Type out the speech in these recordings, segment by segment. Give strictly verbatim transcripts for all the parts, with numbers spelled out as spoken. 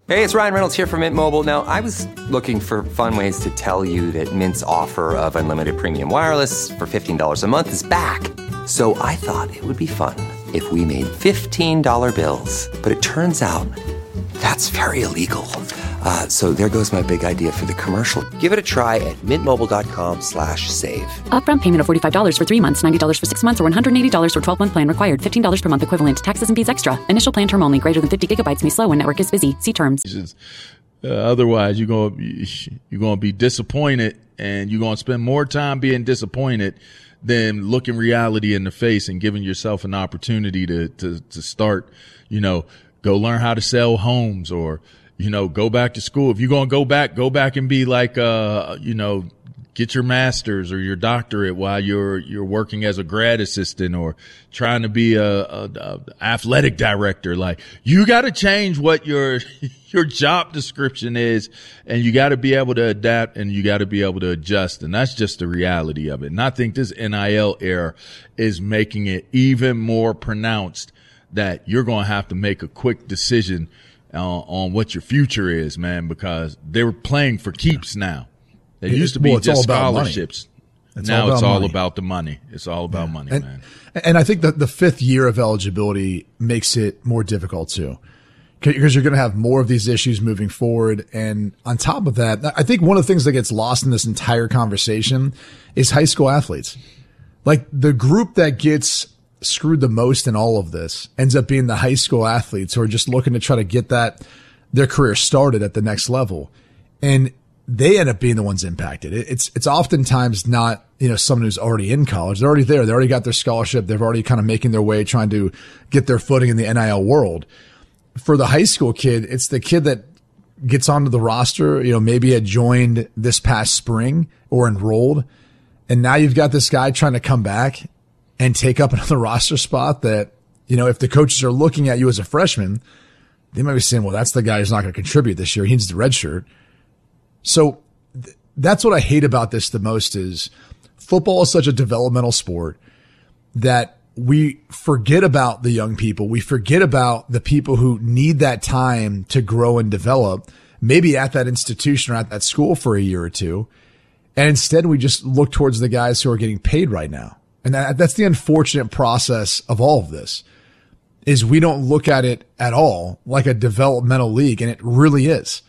Hey, it's Ryan Reynolds here from Mint Mobile. Now, I was looking for fun ways to tell you that Mint's offer of unlimited premium wireless for fifteen dollars a month is back. So I thought it would be fun if we made fifteen dollar bills. But it turns out that's very illegal. Uh, so there goes my big idea for the commercial. Give it a try at mintmobile.com slash save. Upfront payment of forty-five dollars for three months, ninety dollars for six months, or one hundred eighty dollars for twelve-month plan required. fifteen dollars per month equivalent. Taxes and fees extra. Initial plan term only. Greater than fifty gigabytes may slow when network is busy. See terms. Uh, otherwise, you're going you're going to be disappointed, and you're going to spend more time being disappointed than looking reality in the face and giving yourself an opportunity to to to start, you know, go learn how to sell homes, or you know, go back to school. If you're going to go back, go back and be like, uh, you know, get your master's or your doctorate while you're, you're working as a grad assistant or trying to be a, a, a athletic director. Like, you got to change what your, your job description is, and you got to be able to adapt, and you got to be able to adjust. And that's just the reality of it. And I think this N I L era is making it even more pronounced that you're going to have to make a quick decision Uh, on what your future is, man, because they're playing for keeps now. It, it used to be well, just scholarships. It's now all it's all money. about the money. It's all about yeah. money, and, man. And I think that the fifth year of eligibility makes it more difficult too, because you're going to have more of these issues moving forward. And on top of that, I think one of the things that gets lost in this entire conversation is high school athletes. Like, the group that gets screwed the most in all of this ends up being the high school athletes who are just looking to try to get that, their career started at the next level. And they end up being the ones impacted. It's, it's oftentimes not, you know, someone who's already in college. They're already there. They already got their scholarship. They've already kind of making their way, trying to get their footing in the N I L world. For the high school kid, it's the kid that gets onto the roster, you know, maybe had joined this past spring or enrolled. And now you've got this guy trying to come back and take up another roster spot that, you know, if the coaches are looking at you as a freshman, they might be saying, well, that's the guy who's not going to contribute this year. He needs the red shirt. So th- that's what I hate about this the most is football is such a developmental sport that we forget about the young people. We forget about the people who need that time to grow and develop, maybe at that institution or at that school for a year or two. And instead we just look towards the guys who are getting paid right now. And that, that's the unfortunate process of all of this, is we don't look at it at all like a developmental league, and it really is.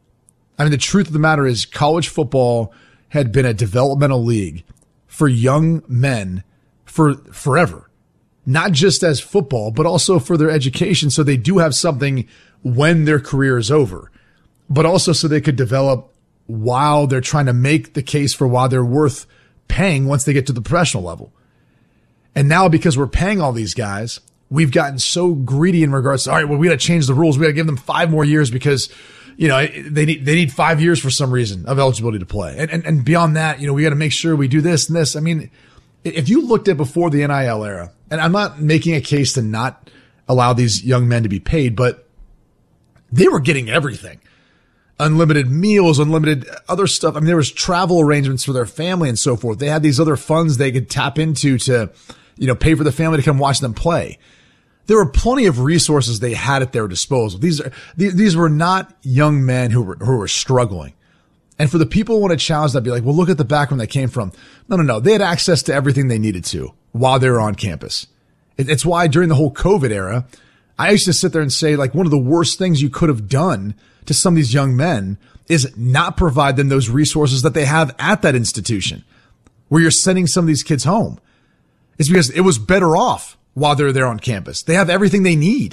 I mean, the truth of the matter is college football had been a developmental league for young men for forever, not just as football, but also for their education. So they do have something when their career is over, but also so they could develop while they're trying to make the case for why they're worth paying once they get to the professional level. And now, because we're paying all these guys, we've gotten so greedy in regards to, all right, well, we got to change the rules. We got to give them five more years because, you know, they need, they need five years for some reason of eligibility to play. And, and, and beyond that, you know, we got to make sure we do this and this. I mean, if you looked at before the N I L era, and I'm not making a case to not allow these young men to be paid, but they were getting everything. Unlimited meals, unlimited other stuff. I mean, there was travel arrangements for their family and so forth. They had these other funds they could tap into to, you know, pay for the family to come watch them play. There were plenty of resources they had at their disposal. These are, these were not young men who were, who were struggling. And for the people who want to challenge that, be like, well, look at the background they came from. No, no, no. They had access to everything they needed to while they were on campus. It's why during the whole COVID era, I used to sit there and say, like, one of the worst things you could have done to some of these young men is not provide them those resources that they have at that institution where you're sending some of these kids home. It's because it was better off while they're there on campus. They have everything they need.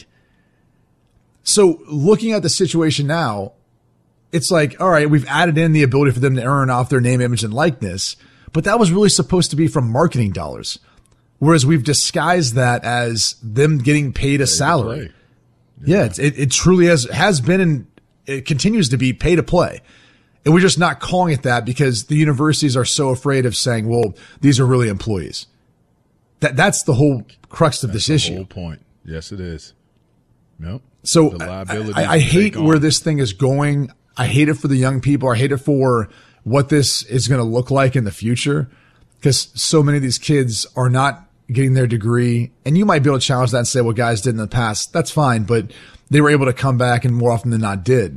So looking at the situation now, it's like, all right, we've added in the ability for them to earn off their name, image, and likeness, but that was really supposed to be from marketing dollars. Whereas we've disguised that as them getting paid a salary. Yeah, yeah it, it truly has, has been and it continues to be pay to play. And we're just not calling it that because the universities are so afraid of saying, well, these are really employees. That That's the whole crux of that's this issue. The whole point. Yes, it is. Yep. So I, I, I hate where this thing is going. I hate it for the young people. I hate it for what this is going to look like in the future because so many of these kids are not getting their degree. And you might be able to challenge that and say, well, guys did in the past. That's fine. But they were able to come back and more often than not did.